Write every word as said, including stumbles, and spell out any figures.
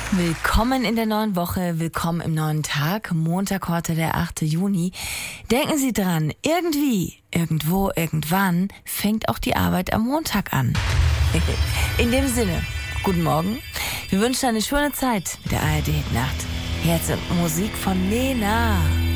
Willkommen in der neuen Woche, willkommen im neuen Tag, Montag heute der achte Juni. Denken Sie dran, irgendwie, irgendwo, irgendwann fängt auch die Arbeit am Montag an. In dem Sinne, guten Morgen. Wir wünschen eine schöne Zeit mit der A R D Nacht. Herz und Musik von Nena.